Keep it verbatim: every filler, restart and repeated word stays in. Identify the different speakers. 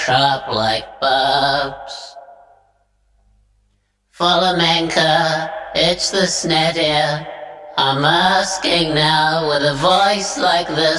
Speaker 1: Drop like bubs. Flamenca, it's the snare dear. I'm asking now with a voice like this.